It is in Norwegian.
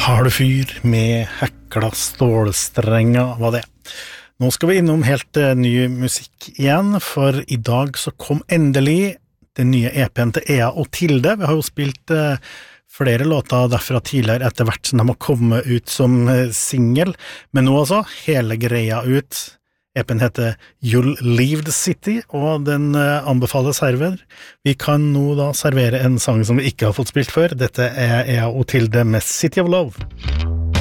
Har du fyr med hekla stålstrenger, hva det? Nå skal vi innom helt ny musikk igjen, for i dag så kom endelig den nye EP-en til Ea og Tilde. Vi har jo spilt flere låter derfra tidligere etter hvert som de har kommet ut som single, men nå altså, hele greia ut. EP-en heter You'll Leave the City, og den anbefales herved. Vi kan nå da servere en sang som vi ikke har fått spilt før. Dette Ea og Tilde med City of Love.